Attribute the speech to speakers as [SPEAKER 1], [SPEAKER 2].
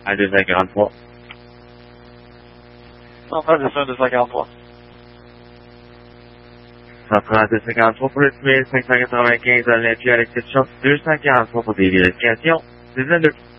[SPEAKER 1] à 243.
[SPEAKER 2] Central, c'est ça, 243.
[SPEAKER 1] Central 243 pour le 1595 à l'intérieur à l'exception 243 pour des vérifications. 19